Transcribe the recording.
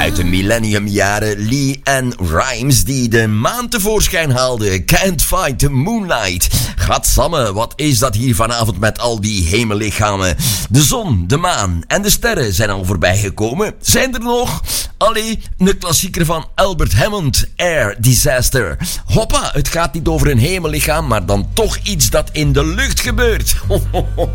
Uit de millenniumjaren Lee Ann Rimes die de maan tevoorschijn haalde. Can't fight the moonlight. Gadsamme, wat is dat hier vanavond met al die hemellichamen? De zon, de maan en de sterren zijn al voorbij gekomen. Zijn er nog? Allee, een klassieker van Albert Hammond, Air Disaster. Hoppa, het gaat niet over een hemellichaam, maar dan toch iets dat in de lucht gebeurt.